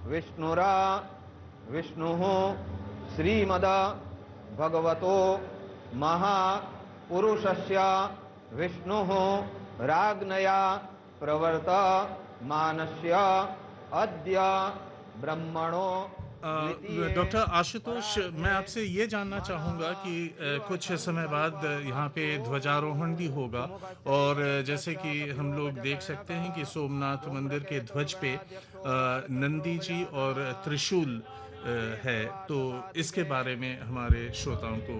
विष्णुरा विष्णुः श्रीमद भगवतो महापुरुषस्य विष्णुः राज्ञया प्रवर्तमानस्य अद्य ब्रह्मणो डॉक्टर आशुतोष, मैं आपसे ये जानना चाहूँगा कि कुछ समय बाद यहाँ पे ध्वजारोहण भी होगा और जैसे कि हम लोग देख सकते हैं कि सोमनाथ मंदिर के ध्वज पे नंदी जी और त्रिशूल है, तो इसके बारे में हमारे श्रोताओं को